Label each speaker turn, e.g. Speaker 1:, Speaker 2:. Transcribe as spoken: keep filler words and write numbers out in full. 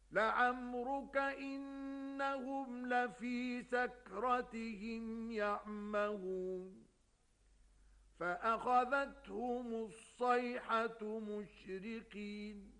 Speaker 1: لعمرك إنهم لفي سكرتهم يعمهون فأخذتهم الصيحة مشرقين